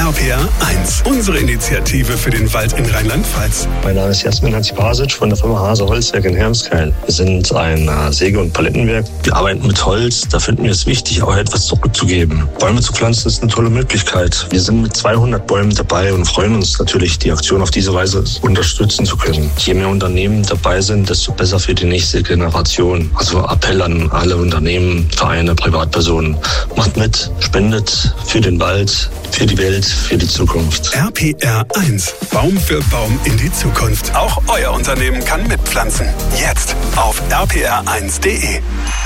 RPR 1, unsere Initiative für den Wald in Rheinland-Pfalz. Mein Name ist Jasmin Hatzibasic von der Firma Hase Holzwerk in Hermskeil. Wir sind ein Säge- und Palettenwerk. Wir arbeiten mit Holz. Da finden wir es wichtig, auch etwas zurückzugeben. Bäume zu pflanzen ist eine tolle Möglichkeit. Wir sind mit 200 Bäumen dabei und freuen uns natürlich, die Aktion auf diese Weise unterstützen zu können. Je mehr Unternehmen dabei sind, desto besser für die nächste Generation. Also Appell an alle Unternehmen, Vereine, Privatpersonen. Macht mit, spendet für den Wald, für die Welt, für die Zukunft. RPR 1. Baum für Baum in die Zukunft. Auch euer Unternehmen kann mitpflanzen. Jetzt auf rpr1.de.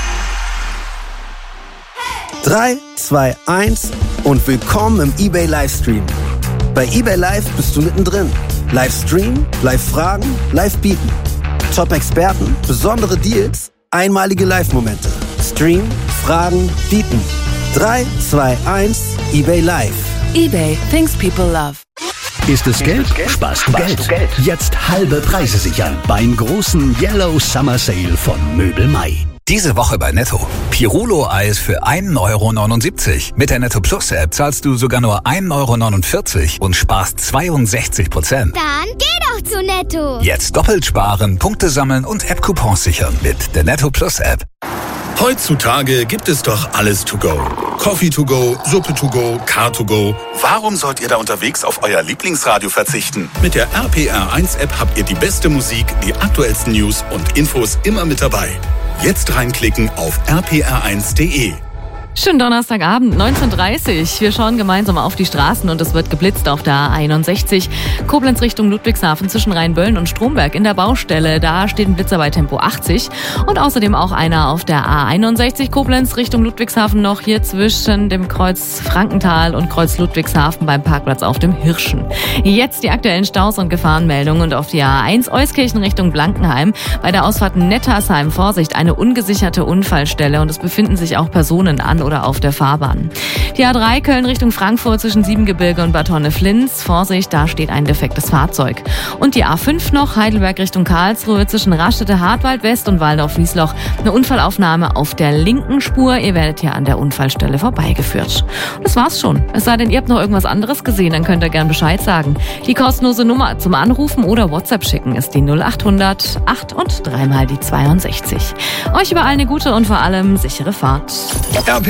3, 2, 1 und willkommen im eBay Livestream. Bei eBay Live bist du mittendrin. Livestream, Live-Fragen, Live-Bieten. Top-Experten, besondere Deals, einmalige Live-Momente. Stream, Fragen, Bieten. 3, 2, 1, eBay Live. eBay, things people love. Ist es Geld? Sparst du Geld. Jetzt halbe Preise sichern beim großen Yellow Summer Sale von Möbel Mai. Diese Woche bei Netto. Pirolo-Eis für 1,79 €. Mit der Netto Plus App zahlst du sogar nur 1,49 € und sparst 62%. Dann geh doch zu Netto. Jetzt doppelt sparen, Punkte sammeln und App-Coupons sichern mit der Netto Plus App. Heutzutage gibt es doch alles to go. Coffee to go, Suppe to go, Car to go. Warum sollt ihr da unterwegs auf euer Lieblingsradio verzichten? Mit der RPR1 App habt ihr die beste Musik, die aktuellsten News und Infos immer mit dabei. Jetzt reinklicken auf rpr1.de. Schönen Donnerstagabend, 19:30 Uhr. Wir schauen gemeinsam auf die Straßen und es wird geblitzt auf der A61. Koblenz Richtung Ludwigshafen zwischen Rheinböllen und Stromberg in der Baustelle. Da steht ein Blitzer bei Tempo 80. Und außerdem auch einer auf der A61 Koblenz Richtung Ludwigshafen noch hier zwischen dem Kreuz Frankenthal und Kreuz Ludwigshafen beim Parkplatz auf dem Hirschen. Jetzt die aktuellen Staus und Gefahrenmeldungen und auf die A1 Euskirchen Richtung Blankenheim. Bei der Ausfahrt Nettersheim, Vorsicht, eine ungesicherte Unfallstelle und es befinden sich auch Personen an oder auf der Fahrbahn. Die A3 Köln Richtung Frankfurt zwischen Siebengebirge und Bad Honneflins. Vorsicht, da steht ein defektes Fahrzeug. Und die A5 noch Heidelberg Richtung Karlsruhe zwischen Raststätte Hartwald West und Waldorf-Wiesloch. Eine Unfallaufnahme auf der linken Spur. Ihr werdet hier an der Unfallstelle vorbeigeführt. Und das war's schon. Es sei denn, ihr habt noch irgendwas anderes gesehen, dann könnt ihr gern Bescheid sagen. Die kostenlose Nummer zum Anrufen oder WhatsApp schicken ist die 0800 8 und 3 mal die 62. Euch überall eine gute und vor allem sichere Fahrt.